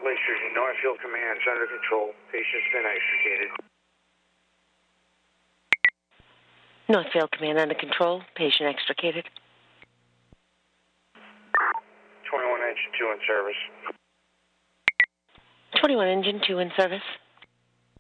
Lakeshore, Northfield Command is under control. Patient's been extricated. Northfield Command under control. Patient extricated. 21 Engine 2 in service. 21 Engine 2 in service.